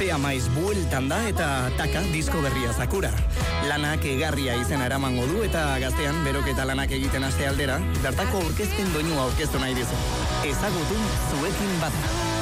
Gaztea maiz bueltan da eta taka disko berria Sakura. Lanak egarria izena eramango du eta Gaztean beroketa lanak egiten haste aldera, bertako aurkezpen doinua aurkeztu nahi dizu. Ezagutu zuekin bada.